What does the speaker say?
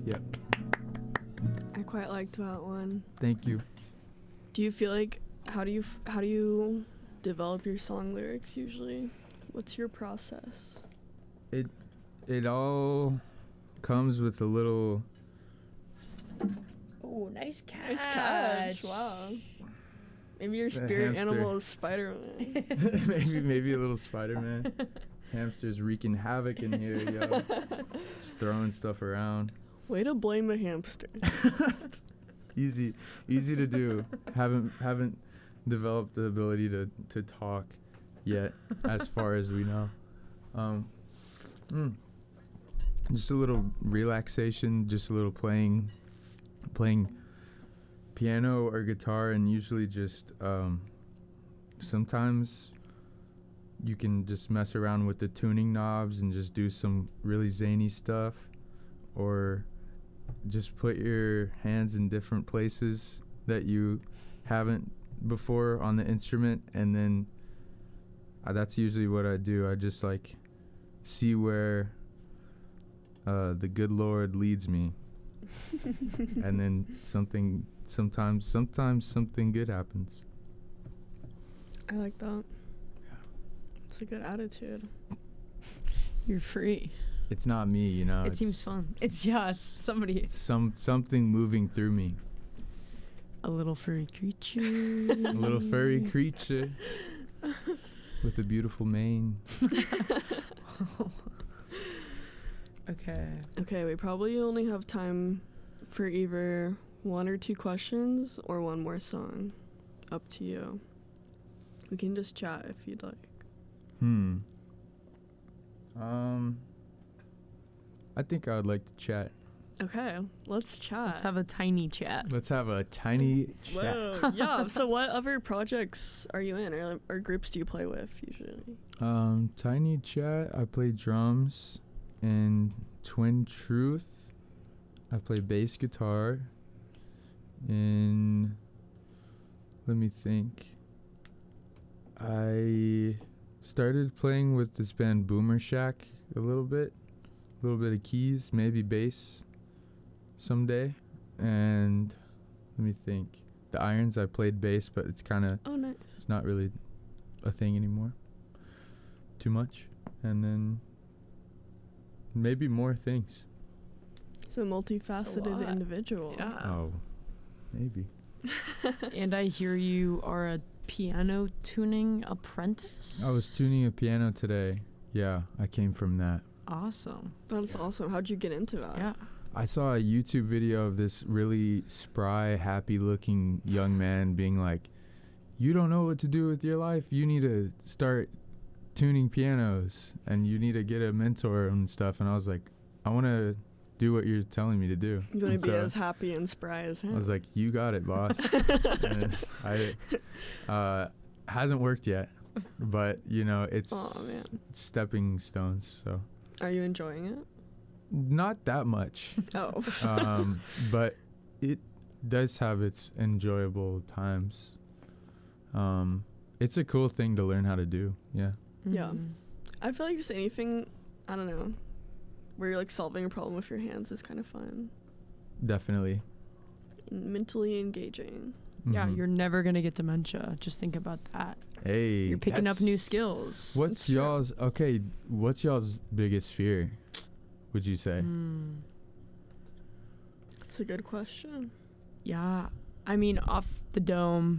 Yep. I quite liked that one. Thank you. Do you feel like how do you develop your song lyrics usually? What's your process? It all comes with a little. Oh, nice catch. Nice catch. Wow. Maybe your spirit hamster. animal is Spider-Man. maybe a little Spider-Man. This hamster's wreaking havoc in here, yo. Just throwing stuff around. Way to blame a hamster. Easy to do. Haven't developed the ability to talk yet, as far as we know. Just a little relaxation, just a little playing piano or guitar, and usually just sometimes you can just mess around with the tuning knobs and just do some really zany stuff, or just put your hands in different places that you haven't before on the instrument, and then that's usually what I do. I just like see where the good Lord leads me. And then sometimes something good happens. I like that. Yeah. It's a good attitude. You're free. It's not me, you know. It seems fun. It's just somebody. Something moving through me. A little furry creature. A little furry creature with a beautiful mane. Okay, we probably only have time for either one or two questions or one more song. Up to you. We can just chat if you'd like. I think I would like to chat. Okay, let's chat. Let's have a tiny chat. Let's have a tiny chat. Whoa. Yeah, so what other projects are you in, or groups do you play with usually? Tiny chat, I play drums. In Twin Truth, I play bass guitar. Let me think. I started playing with this band Boomer Shack a little bit of keys, maybe bass someday. And let me think. The Irons, I played bass, but it's kind of nice. It's not really a thing anymore. Too much. And then maybe more things. So multifaceted individual. Yeah. Oh, maybe. And I hear you are a piano tuning apprentice? I was tuning a piano today. Yeah, I came from that. Awesome. That's awesome. How'd you get into that? Yeah. I saw a YouTube video of this really spry, happy-looking young man being like, "You don't know what to do with your life. You need to start tuning pianos, and you need to get a mentor and stuff." And I was like, I want to do what you're telling me to do. You want to be as happy and spry as him. I was like, you got it, boss. And hasn't worked yet, but you know, it's stepping stones. So are you enjoying it? Not that much. Oh. But it does have its enjoyable times. It's a cool thing to learn how to do. Yeah. Yeah. I feel like just anything, I don't know, where you're like solving a problem with your hands is kind of fun. Definitely. And mentally engaging. Yeah, you're never going to get dementia. Just think about that. Hey. You're picking up new skills. What's y'all's biggest fear, would you say? That's a good question. Yeah. I mean, off the dome,